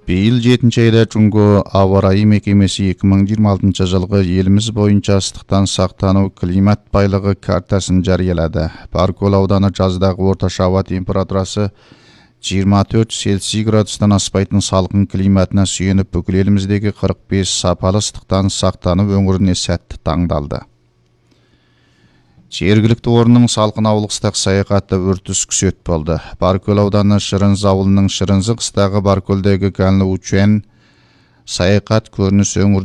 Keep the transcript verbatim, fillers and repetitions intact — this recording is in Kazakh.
Бейіл жетінші айда Чуңго ауа райы мекемесі екі мың жиырма алтыншы жылғы еліміз бойынша ыстықтан сақтану климат байлығы картасын жариялады. Баркөл ауданы жаздағы орташа ауа температурасы жиырма төрт Цельсий градустан аспайтын салқын климатына сүйеніп, бүкіл еліміздегі қырық бес сапалы ыстықтан сақтану өңіріне сәтті таңдалды. Жергілікті орынның салқын ауыл қыстақ саяхаты үртіс күсет болды. Баркөл ауданы Шырынз ауылының Шырынзы қыстағы Баркөлдегі Ганлы Учен саяхат көрініс өңір